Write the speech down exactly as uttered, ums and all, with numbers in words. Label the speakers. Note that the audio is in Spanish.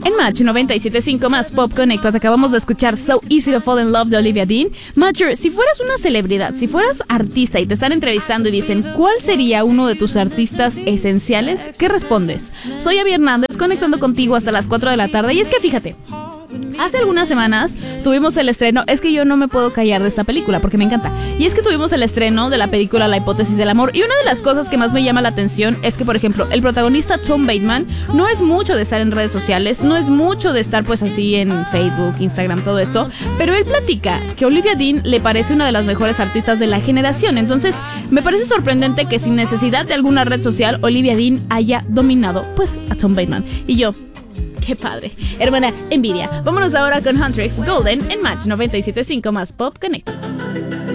Speaker 1: En Match noventa y siete punto cinco más Pop Connected acabamos de escuchar So Easy to Fall in Love de Olivia Dean. Matcher, si fueras una celebridad, si fueras artista y te están entrevistando y dicen ¿cuál sería uno de tus artistas esenciales? ¿Qué respondes? Soy Abby Hernández, conectando contigo hasta las cuatro de la tarde. Y es que fíjate, hace algunas semanas tuvimos el estreno, es que yo no me puedo callar de esta película porque me encanta, y es que tuvimos el estreno de la película La Hipótesis del Amor, y una de las cosas que más me llama la atención es que, por ejemplo, el protagonista Tom Bateman no es mucho de estar en redes sociales, no es mucho de estar pues así en Facebook, Instagram, todo esto, pero él platica que Olivia Dean le parece una de las mejores artistas de la generación. Entonces me parece sorprendente que sin necesidad de alguna red social Olivia Dean haya dominado pues a Tom Bateman, y yo, qué padre. Hermana, envidia. Vámonos ahora con Huntrix Golden en Match noventa y siete punto cinco más Pop Connect.